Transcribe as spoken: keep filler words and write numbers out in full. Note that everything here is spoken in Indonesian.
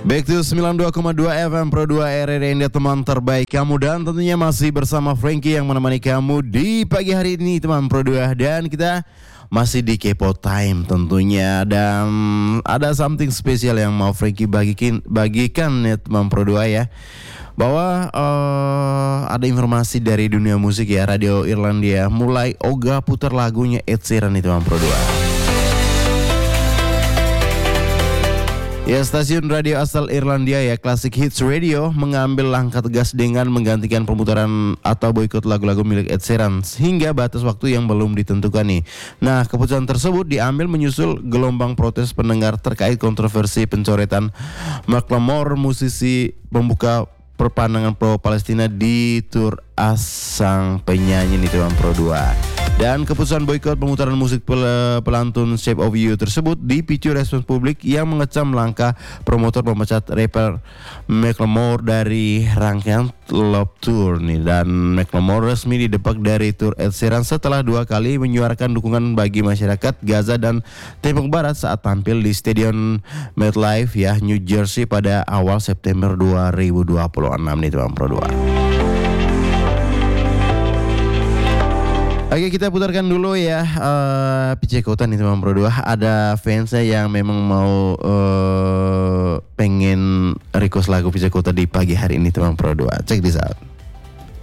Back to sembilan puluh dua koma dua F M Pro dua R R India, teman terbaik kamu, dan tentunya masih bersama Frankie yang menemani kamu di pagi hari ini teman Pro dua. Dan kita masih di Kepo Time tentunya, dan ada something spesial yang mau Frankie bagikin, bagikan ya teman Pro dua ya. Bahwa uh, ada informasi dari dunia musik ya, Radio Irlandia mulai ogah putar lagunya Ed Sheeran itu teman Pro dua. Ya, stasiun radio asal Irlandia ya, Classic Hits Radio, mengambil langkah tegas dengan menggantikan pemutaran atau boikot lagu-lagu milik Ed Sheeran hingga batas waktu yang belum ditentukan nih. Nah, keputusan tersebut diambil menyusul gelombang protes pendengar terkait kontroversi pencoretan Macklemore, musisi pembuka perpandangan pro Palestina di tur asang penyanyi nih teman Pro dua. Dan keputusan boikot pemutaran musik pel- pelantun Shape of You tersebut dipicu respons publik yang mengecam langkah promotor memecat rapper Macklemore dari rangkaian Love Tour nih. Dan Macklemore resmi didepak dari tur Ed Sheeran setelah dua kali menyuarakan dukungan bagi masyarakat Gaza dan Timur Barat saat tampil di Stadion MetLife ya, New Jersey pada awal September dua ribu dua puluh enam nih teman Pro dua. Oke, kita putarkan dulu ya uh, Picekotan nih teman Pro dua. Ada fansnya yang memang mau uh, pengen request lagu Picekotan di pagi hari ini teman Pro dua. Check this out.